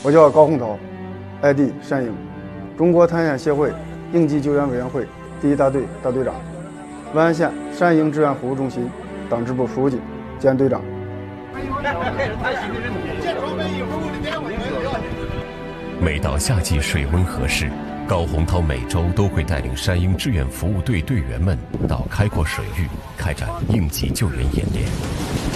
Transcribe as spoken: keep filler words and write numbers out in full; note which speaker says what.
Speaker 1: 我叫高洪涛 ，I D 单英，中国探险协会应急救援委员会第一大队大队长，万安县单英志愿服务中心党支部书记兼队长。
Speaker 2: 每到夏季水温合适，高洪涛每周都会带领单英志愿服务队队员们到开阔水域开展应急救援演练。